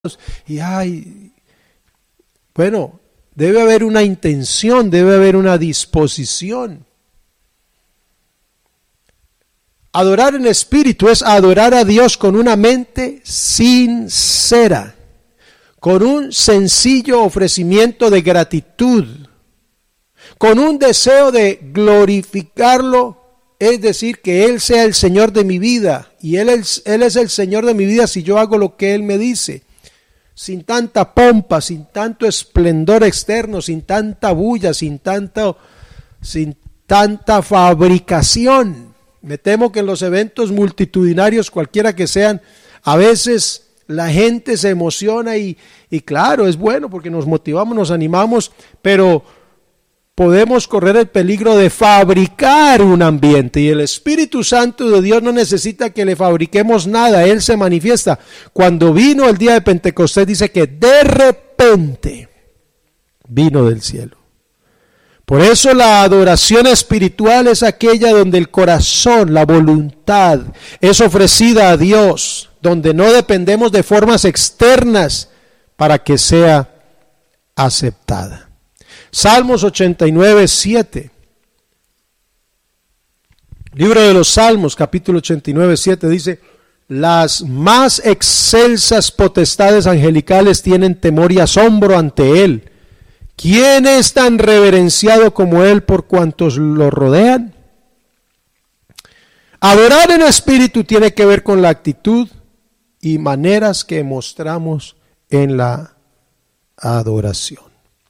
y bueno, debe haber una intención, debe haber una disposición. Adorar en espíritu es adorar a Dios con una mente sincera, con un sencillo ofrecimiento de gratitud, con un deseo de glorificarlo, es decir, que Él sea el Señor de mi vida, y Él es el Señor de mi vida si yo hago lo que Él me dice, sin tanta pompa, sin tanto esplendor externo, sin tanta bulla, sin tanta fabricación. Me temo que en los eventos multitudinarios, cualquiera que sean, a veces la gente se emociona y claro, es bueno porque nos motivamos, nos animamos, pero podemos correr el peligro de fabricar un ambiente, y el Espíritu Santo de Dios no necesita que le fabriquemos nada, Él se manifiesta. Cuando vino el día de Pentecostés, dice que de repente vino del cielo. Por eso la adoración espiritual es aquella donde el corazón, la voluntad es ofrecida a Dios, donde no dependemos de formas externas para que sea aceptada. Salmos 89, 7. Libro de los Salmos, capítulo 89, 7 dice: las más excelsas potestades angelicales tienen temor y asombro ante Él. ¿Quién es tan reverenciado como Él por cuantos lo rodean? Adorar en espíritu tiene que ver con la actitud y maneras que mostramos en la adoración.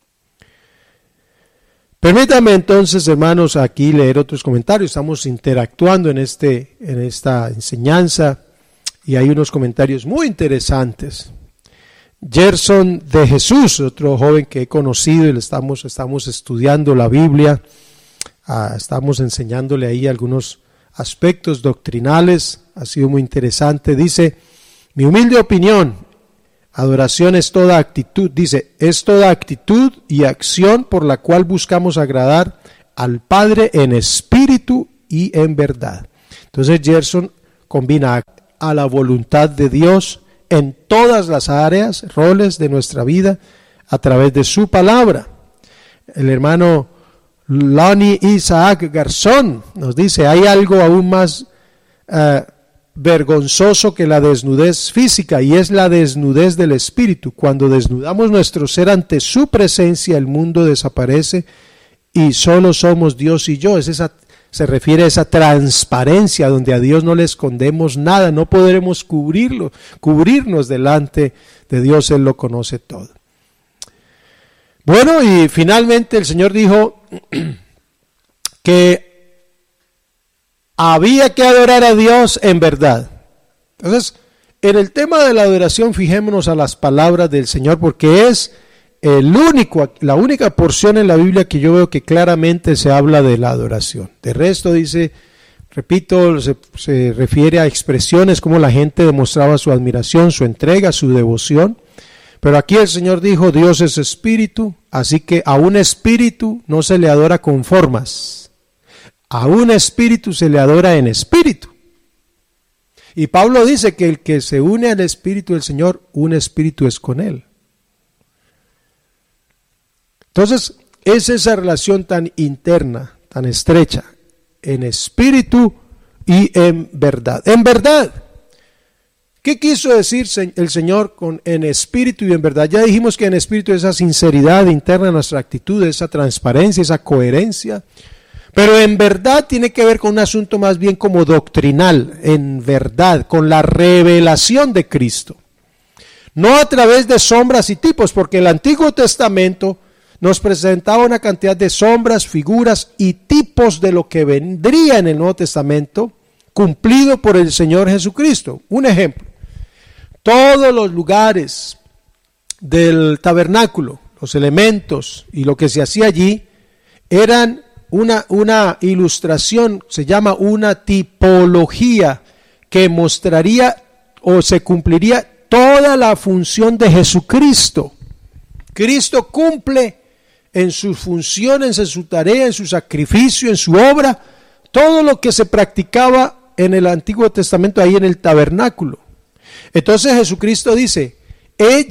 Permítanme entonces, hermanos, aquí leer otros comentarios. Estamos interactuando en esta enseñanza y hay unos comentarios muy interesantes. Gerson de Jesús, otro joven que he conocido y estamos estudiando la Biblia, estamos enseñándole ahí algunos aspectos doctrinales, ha sido muy interesante. Dice: mi humilde opinión, adoración es toda actitud, dice, es toda actitud y acción por la cual buscamos agradar al Padre en espíritu y en verdad. Entonces Gerson combina a la voluntad de Dios en todas las áreas, roles de nuestra vida a través de su palabra. El hermano Lonnie Isaac Garzón nos dice: hay algo aún más vergonzoso que la desnudez física, y es la desnudez del espíritu. Cuando desnudamos nuestro ser ante su presencia, el mundo desaparece y solo somos Dios y yo. Se refiere a esa transparencia donde a Dios no le escondemos nada, no podremos cubrirnos delante de Dios, Él lo conoce todo. Bueno, y finalmente el Señor dijo que había que adorar a Dios en verdad. Entonces, en el tema de la adoración, fijémonos a las palabras del Señor, porque es la única porción en la Biblia que yo veo que claramente se habla de la adoración. De resto dice, repito, se refiere a expresiones como la gente demostraba su admiración, su entrega, su devoción. Pero aquí el Señor dijo: Dios es espíritu, así que a un espíritu no se le adora con formas. A un espíritu se le adora en espíritu. Y Pablo dice que el que se une al espíritu del Señor, un espíritu es con él. Entonces, es esa relación tan interna, tan estrecha, en espíritu y en verdad. En verdad, ¿qué quiso decir el Señor con en espíritu y en verdad? Ya dijimos que en espíritu es esa sinceridad interna de nuestra actitud, esa transparencia, esa coherencia. Pero en verdad tiene que ver con un asunto más bien como doctrinal, en verdad, con la revelación de Cristo. No a través de sombras y tipos, porque el Antiguo Testamento nos presentaba una cantidad de sombras, figuras y tipos de lo que vendría en el Nuevo Testamento, cumplido por el Señor Jesucristo. Un ejemplo: todos los lugares del tabernáculo, los elementos y lo que se hacía allí, eran una ilustración, se llama una tipología, que mostraría o se cumpliría toda la función de Jesucristo. Cristo cumple en su función, en su tarea, en su sacrificio, en su obra, todo lo que se practicaba en el Antiguo Testamento ahí en el tabernáculo. Entonces Jesucristo dice: Ella